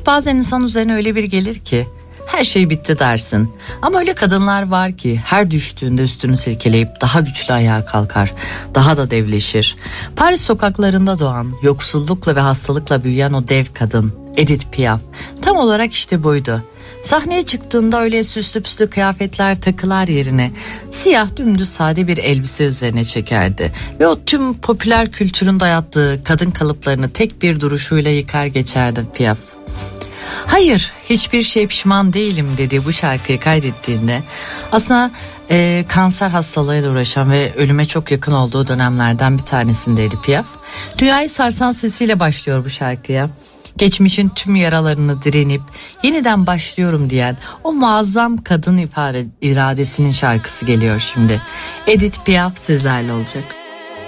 Hayat bazen insan üzerine öyle bir gelir ki her şey bitti dersin. Ama öyle kadınlar var ki her düştüğünde üstünü silkeleyip daha güçlü ayağa kalkar, daha da devleşir. Paris sokaklarında doğan, yoksullukla ve hastalıkla büyüyen o dev kadın Edith Piaf tam olarak işte buydu. Sahneye çıktığında öyle süslü püslü kıyafetler, takılar yerine siyah dümdüz sade bir elbise üzerine çekerdi. Ve o tüm popüler kültürün dayattığı kadın kalıplarını tek bir duruşuyla yıkar geçerdi Piaf. Hayır, hiçbir şey pişman değilim dediği bu şarkıyı kaydettiğinde aslında kanser hastalığıyla uğraşan ve ölüme çok yakın olduğu dönemlerden bir tanesindeydi Piaf. Dünyayı sarsan sesiyle başlıyor bu şarkıya. Geçmişin tüm yaralarını direnip yeniden başlıyorum diyen o muazzam kadın iradesinin şarkısı geliyor şimdi. Edith Piaf sizlerle olacak.